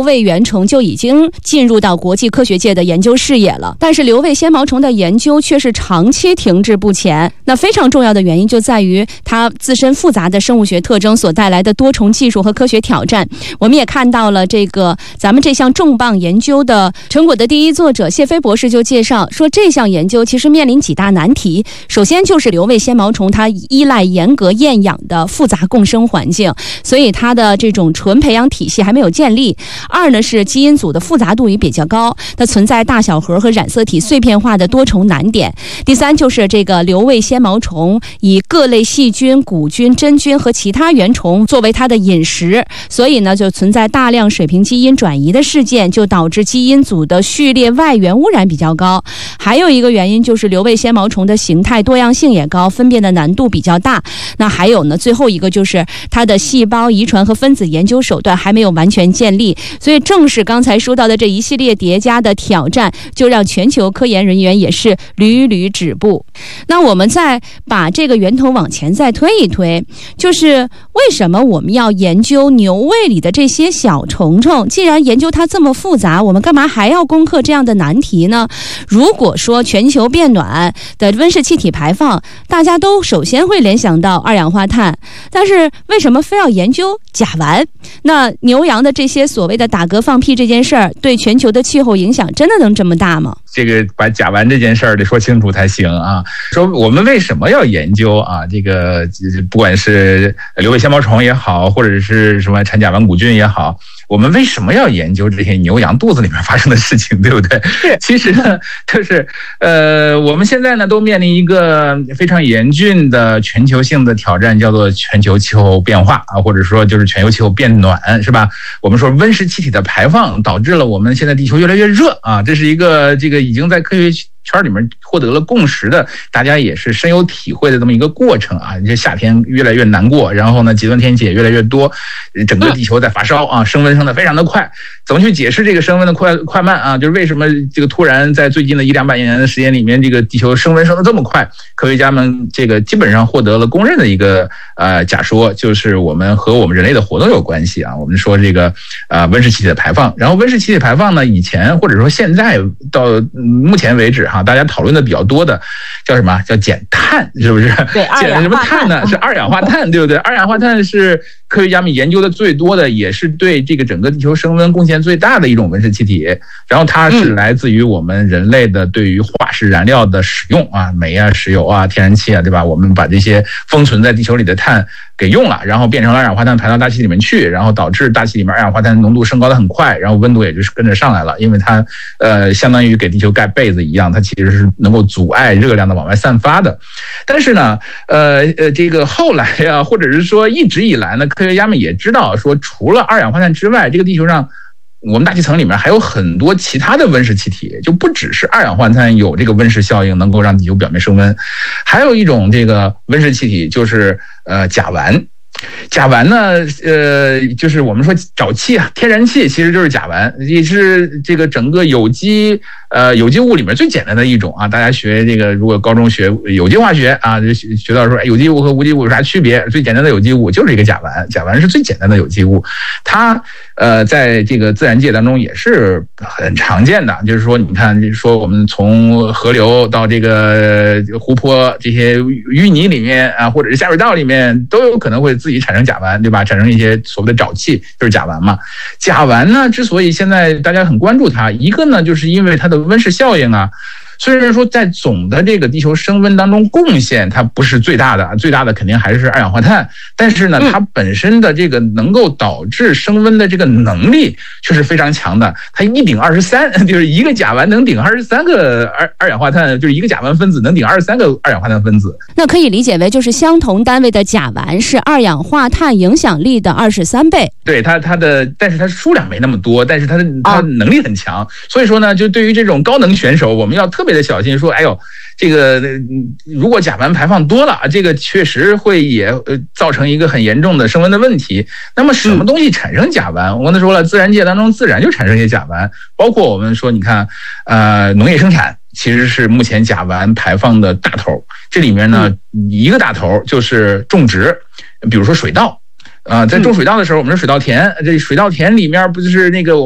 胃原虫就已经进入到国际科学界的研究视野了，但是瘤胃纤毛虫的研究却是长期停滞不前。那非常重要的原因就在于它自身复杂的生物学特征所带来的多重技术和科学挑战。我们也看到了咱们这项重磅研究的成果的第一作者谢飞博士就介绍说，这项研究其实面临几大难题。首先就是瘤胃纤毛虫它依赖严格厌氧的复杂共生环境，所以它的这种纯培养体系还没有建立。二呢是基因组的复杂度也比较高，它存在大小核和染色体碎片化的多重难点。第三就是这个瘤胃纤毛虫以各类细菌、古菌、真菌和其他原虫作为它的饮食，所以呢就存在大量水平基因转移的事件，就导致基因组的序列外源污染比较高。还有一个原因就是瘤胃纤毛虫的形态多样性也高，分辨的难度比较大。那还有呢，最后一个就是它的细胞遗传和分子研究手段还没有完全建立，所以正是刚才说到的这一系列叠加的挑战，就让全球科研人员也是屡屡止步。那我们再把这个源头往前再推一推，就是为什么我们要研究牛胃里的这些小虫虫？既然研究它这么复杂，我们干嘛还要攻克这样的难题呢？如果说全球变暖的温室气体排放，大家都首先会联想到二氧化碳，但是为什么非要研究甲烷？那牛羊的这些所谓的打嗝放屁这件事儿，对全球的气候影响真的能这么大吗？ 这个把甲烷这件事儿得说清楚才行啊。说我们为什么要研究啊？这个不管是瘤胃纤毛虫也好，或者是什么产甲烷杆菌也好，我们为什么要研究这些牛羊肚子里面发生的事情，对不对？其实呢，就是我们现在呢都面临一个非常严峻的全球性的挑战，叫做全球气候变化啊，或者说就是全球气候变暖，是吧？我们说温室气体的排放导致了我们现在地球越来越热啊，这是一个已经在科学圈里面获得了共识的，大家也是深有体会的这么一个过程啊。这夏天越来越难过，然后呢，极端天气也越来越多，整个地球在发烧啊，升温升得非常的快。怎么去解释这个升温的快慢啊？就是为什么这个突然在最近的100-200年的时间里面，这个地球升温升得这么快？科学家们这个基本上获得了公认的一个假说，就是我们和我们人类的活动有关系啊。我们说这个温室气体的排放，然后温室气体排放呢，以前或者说现在到目前为止大家讨论的比较多的叫什么？叫减碳，是不是？ 对， 减什么碳呢？是二氧化碳，对不对？二氧化碳是科学家们研究的最多的，也是对这个整个地球升温贡献最大的一种温室气体。然后它是来自于我们人类的对于化石燃料的使用啊，煤啊、石油啊、天然气啊，对吧？我们把这些封存在地球里的碳给用了，然后变成了二氧化碳排到大气里面去，然后导致大气里面二氧化碳浓度升高的很快，然后温度也就是跟着上来了，因为它相当于给地球盖被子一样，它其实是能够阻碍热量的往外散发的。但是呢，这个后来啊，或者是说一直以来呢，科学家们也知道说，除了二氧化碳之外，这个地球上我们大气层里面还有很多其他的温室气体，就不只是二氧化碳有这个温室效应能够让地球表面升温，还有一种这个温室气体就是甲烷。甲烷呢，就是我们说沼气啊，天然气其实就是甲烷，也是这个整个有机物里面最简单的一种啊。大家学这个，如果高中学有机化学啊，就学到说，有机物和无机物有啥区别？最简单的有机物就是一个甲烷，甲烷是最简单的有机物，它在这个自然界当中也是很常见的。就是说，你看，说我们从河流到这个湖泊这些淤泥里面啊，或者是下水道里面，都有可能会自己产生甲烷，对吧？产生一些所谓的沼气，就是甲烷嘛。甲烷呢，之所以现在大家很关注它，一个呢，就是因为它的温室效应啊。虽然说在总的这个地球升温当中贡献它不是最大的，最大的肯定还是二氧化碳，但是呢，它本身的这个能够导致升温的这个能力却是非常强的。它1顶23，就是一个甲烷能顶23个二氧化碳，就是一个甲烷分子能顶23个二氧化碳分子。 那可以理解为就是相同单位的甲烷是二氧化碳影响力的23倍。 对，但是它数量没那么多，但是它能力很强。所以说呢，就对于这种高能选手，我们要特别的小心，说，哎呦，这个如果甲烷排放多了，这个确实会也造成一个很严重的升温的问题。那么什么东西产生甲烷？我刚才说了，自然界当中自然就产生一些甲烷，包括我们说，你看，农业生产其实是目前甲烷排放的大头。这里面呢，一个大头就是种植，比如说水稻。在种水稻的时候，我们说水稻田，这水稻田里面不就是那个